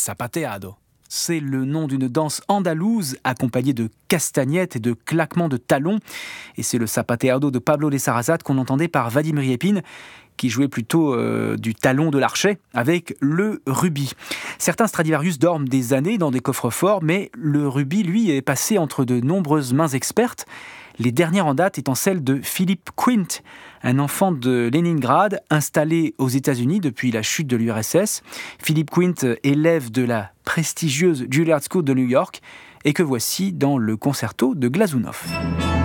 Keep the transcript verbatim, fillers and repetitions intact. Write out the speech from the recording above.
Zapateado. C'est le nom d'une danse andalouse accompagnée de castagnettes et de claquements de talons. Et c'est le zapateado de Pablo de Sarasate qu'on entendait par Vadim Riepin, qui jouait plutôt euh, du talon de l'archet avec le rubis. Certains Stradivarius dorment des années dans des coffres-forts, mais le rubis, lui, est passé entre de nombreuses mains expertes. Les dernières en date étant celles de Philip Quint, un enfant de Leningrad installé aux États-Unis depuis la chute de l'U R S S. Philip Quint, élève de la prestigieuse Juilliard School de New York, et que voici dans le concerto de Glazunov.